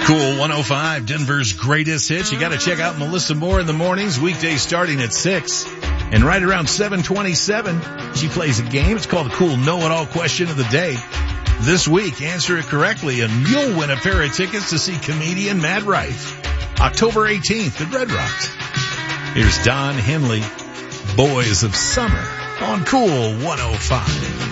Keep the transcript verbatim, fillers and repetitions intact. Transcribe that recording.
Cool one oh five, Denver's greatest hits. You got to check out Melissa Moore in the mornings, weekdays starting at six. And right around seven twenty-seven, she plays a game. It's called the Cool Know-It-All Question of the Day. This week, answer it correctly and you'll win a pair of tickets to see comedian Matt Rife. October eighteenth at Red Rocks. Here's Don Henley, Boys of Summer on Cool one oh five.